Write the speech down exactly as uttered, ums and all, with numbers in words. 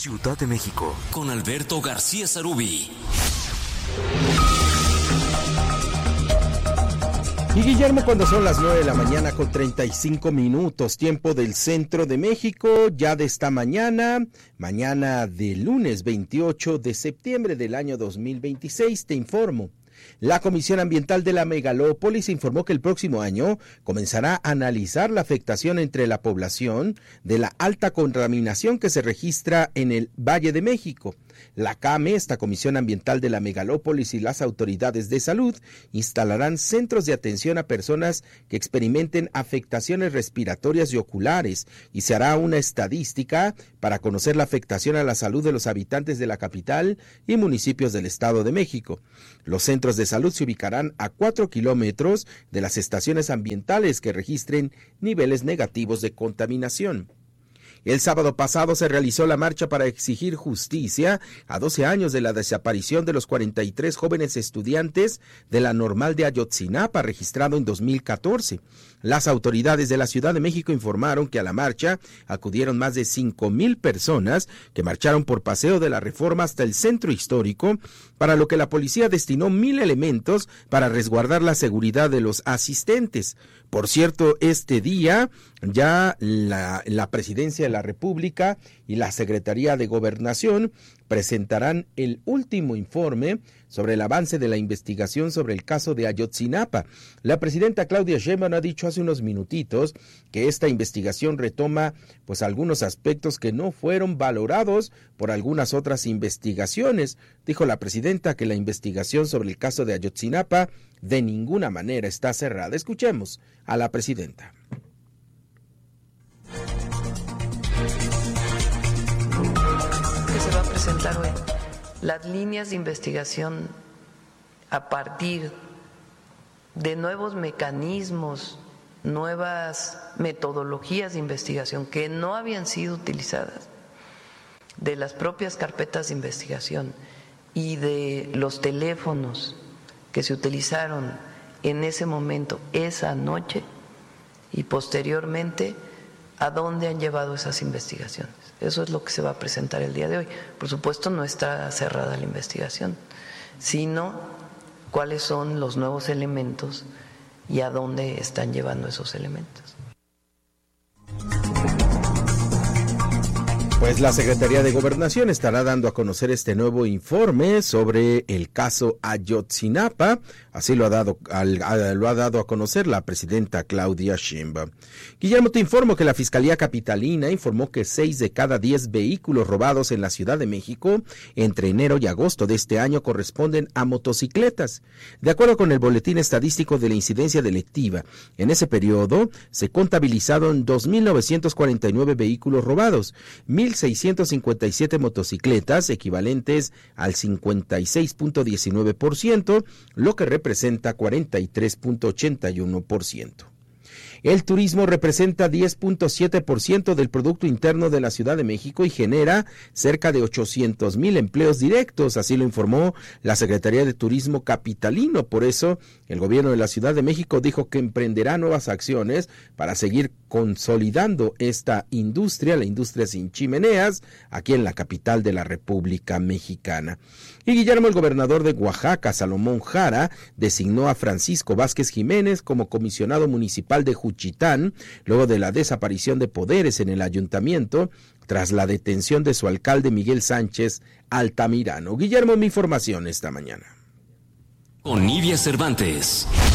Ciudad de México, con Alberto García Sarubí. Y Guillermo, cuando son las nueve de la mañana con treinta y cinco minutos, tiempo del centro de México, ya de esta mañana, mañana de lunes veintiocho de septiembre del año dos mil veintiséis, te informo. La Comisión Ambiental de la Megalópolis informó que el próximo año comenzará a analizar la afectación entre la población de la alta contaminación que se registra en el Valle de México. La C A M E, esta Comisión Ambiental de la Megalópolis, y las autoridades de salud instalarán centros de atención a personas que experimenten afectaciones respiratorias y oculares, y se hará una estadística para conocer la afectación a la salud de los habitantes de la capital y municipios del Estado de México. Los centros de salud se ubicarán a cuatro kilómetros de las estaciones ambientales que registren niveles negativos de contaminación. El sábado pasado se realizó la marcha para exigir justicia a doce años de la desaparición de los cuarenta y tres jóvenes estudiantes de la Normal de Ayotzinapa, registrado en dos mil catorce. Las autoridades de la Ciudad de México informaron que a la marcha acudieron más de cinco mil personas que marcharon por Paseo de la Reforma hasta el centro histórico, para lo que la policía destinó mil elementos para resguardar la seguridad de los asistentes. Por cierto, este día ya la, la Presidencia de la República y la Secretaría de Gobernación presentarán el último informe sobre el avance de la investigación sobre el caso de Ayotzinapa. La presidenta Claudia Sheinbaum ha dicho hace unos minutitos que esta investigación retoma pues algunos aspectos que no fueron valorados por algunas otras investigaciones. Dijo la presidenta que la investigación sobre el caso de Ayotzinapa de ninguna manera está cerrada. Escuchemos a la presidenta. Que se va a presentar hoy las líneas de investigación a partir de nuevos mecanismos, nuevas metodologías de investigación que no habían sido utilizadas, de las propias carpetas de investigación y de los teléfonos que se utilizaron en ese momento, esa noche, y posteriormente a dónde han llevado esas investigaciones. Eso es lo que se va a presentar el día de hoy. Por supuesto, no está cerrada la investigación, sino cuáles son los nuevos elementos y a dónde están llevando esos elementos. Pues la Secretaría de Gobernación estará dando a conocer este nuevo informe sobre el caso Ayotzinapa. Así lo ha dado, lo ha dado a conocer la presidenta Claudia Sheinbaum. Guillermo, te informo que la Fiscalía Capitalina informó que seis de cada diez vehículos robados en la Ciudad de México entre enero y agosto de este año corresponden a motocicletas. De acuerdo con el Boletín Estadístico de la Incidencia Delictiva, en ese periodo se contabilizaron dos mil novecientos cuarenta y nueve vehículos robados, mil seiscientos cincuenta y siete motocicletas, equivalentes al cincuenta y seis punto diecinueve por ciento, lo que representa cuarenta y tres punto ochenta y uno por ciento. El turismo representa diez punto siete por ciento del Producto Interno de la Ciudad de México y genera cerca de ochocientos mil empleos directos, así lo informó la Secretaría de Turismo Capitalino. Por eso, el gobierno de la Ciudad de México dijo que emprenderá nuevas acciones para seguir consolidando esta industria, la industria sin chimeneas, aquí en la capital de la República Mexicana. Y Guillermo, el gobernador de Oaxaca, Salomón Jara, designó a Francisco Vázquez Jiménez como comisionado municipal de Juchitán, luego de la desaparición de poderes en el ayuntamiento, tras la detención de su alcalde Miguel Sánchez Altamirano. Guillermo, mi información esta mañana. Con Nidia Cervantes.